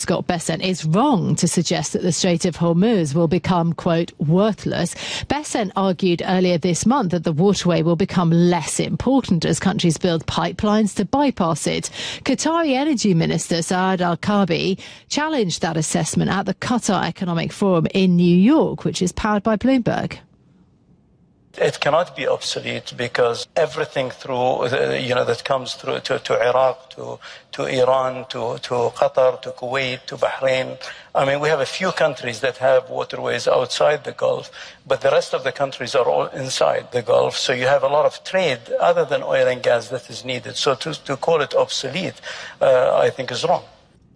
Scott Bessent is wrong to suggest that the Strait of Hormuz will become, quote, worthless. Bessent argued earlier this month that the waterway will become less important as countries build pipelines to bypass it. Qatari Energy Minister Saad Al-Kaabi challenged that assessment at the Qatar Economic Forum in New York, which is powered by Bloomberg. It cannot be obsolete because everything through, that comes through to Iraq, to Iran, to Qatar, to Kuwait, to Bahrain. I mean, we have a few countries that have waterways outside the Gulf, but the rest of the countries are all inside the Gulf. So you have a lot of trade other than oil and gas that is needed. So to call it obsolete, I think is wrong.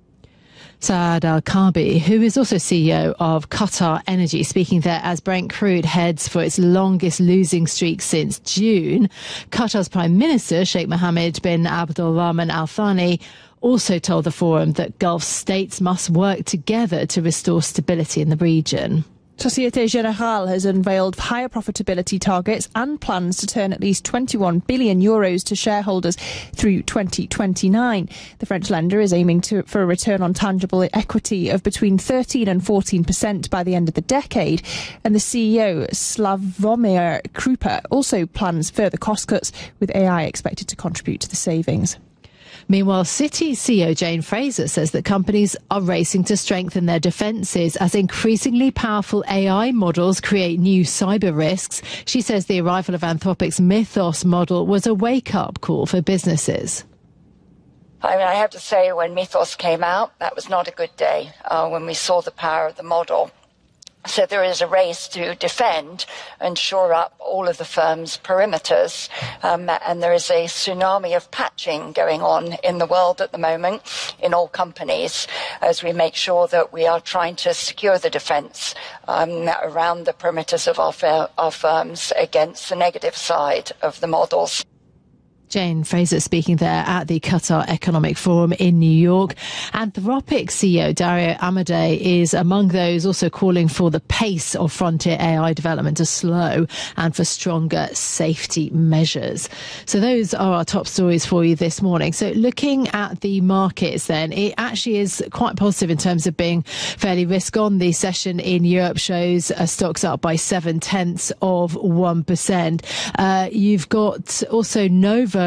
Saad Al-Kaabi, who is also CEO of Qatar Energy, speaking there as Brent crude heads for its longest losing streak since June. Qatar's Prime Minister, Sheikh Mohammed bin Abdulrahman Al Thani, also told the forum that Gulf states must work together to restore stability in the region. Societe Generale has unveiled higher profitability targets and plans to turn at least €21 billion to shareholders through 2029. The French lender is aiming for a return on tangible equity of between 13 and 14% by the end of the decade. And the CEO, Slavomir Krupa, also plans further cost cuts, with AI expected to contribute to the savings. Meanwhile, Citi CEO Jane Fraser says that companies are racing to strengthen their defences as increasingly powerful AI models create new cyber risks. She says the arrival of Anthropic's Mythos model was a wake-up call for businesses. I mean, I have to say, when Mythos came out, that was not a good day when we saw the power of the model. So there is a race to defend and shore up all of the firm's perimeters. And there is a tsunami of patching going on in the world at the moment in all companies as we make sure that we are trying to secure the defence around the perimeters of our firms against the negative side of the models. Jane Fraser speaking there at the Qatar Economic Forum in New York. Anthropic CEO Dario Amodei is among those also calling for the pace of frontier AI development to slow and for stronger safety measures. So those are our top stories for you this morning. So looking at the markets then, it actually is quite positive in terms of being fairly risk on. The session in Europe shows stocks up by 0.7%. You've got also Novo's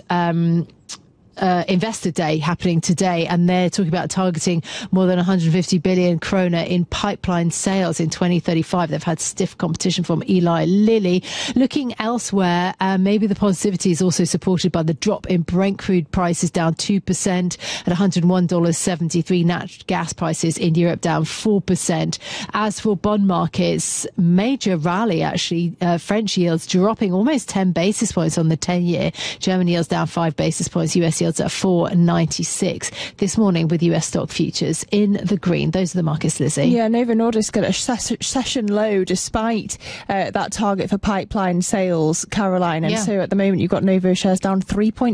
Investor Day happening today, and they're talking about targeting more than 150 billion kroner in pipeline sales in 2035. They've had stiff competition from Eli Lilly. Looking elsewhere, maybe the positivity is also supported by the drop in Brent crude prices, down 2% at $101.73. Natural gas prices in Europe down 4%. As for bond markets, major rally actually. French yields dropping almost 10 basis points on the 10-year. German yields down 5 basis points. US yields at 4.96 this morning, with US stock futures in the green. Those are the markets, Lizzie. Yeah, Novo Nordisk got a session low despite that target for pipeline sales, Caroline. And so at the moment you've got Novo shares down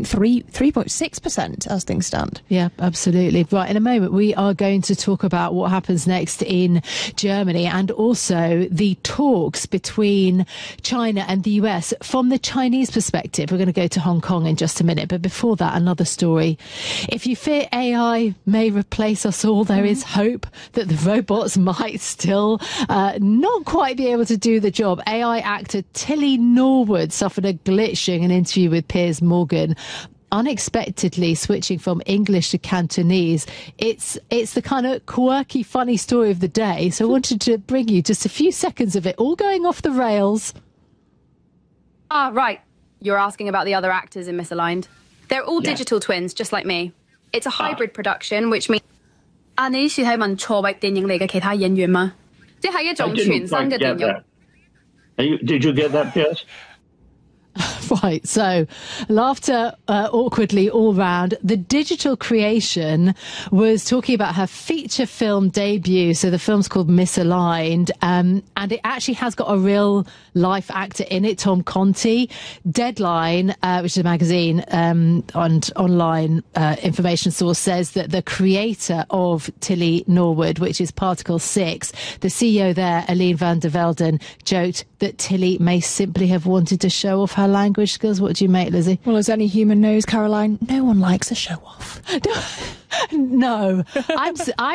3.6% as things stand. Yeah, absolutely. Right, in a moment we are going to talk about what happens next in Germany and also the talks between China and the US from the Chinese perspective. We're going to go to Hong Kong in just a minute, but before that, another story. If you fear AI may replace us all, there is hope that the robots might still not quite be able to do the job. AI actor Tilly Norwood suffered a glitch during an interview with Piers Morgan, unexpectedly switching from English to Cantonese. It's the kind of quirky, funny story of the day. So I wanted to bring you just a few seconds of it all going off the rails. Ah, right. You're asking about the other actors in Misaligned. They're all digital twins, just like me. It's a hybrid production, which means... 你以前係問錯位電影嚟嘅其他演員嗎？即係一種全新嘅電影。 Did you get that, Piers? Right, so laughter awkwardly all round. The digital creation was talking about her feature film debut. So the film's called Misaligned, and it actually has got a real life actor in it, Tom Conti. Deadline, which is a magazine and online information source, says that the creator of Tilly Norwood, which is Particle 6, the CEO there, Aline van der Velden, joked that Tilly may simply have wanted to show off her language skills. What do you make, Lizzie? Well, as any human knows, Caroline, no one likes a show off. No, I'm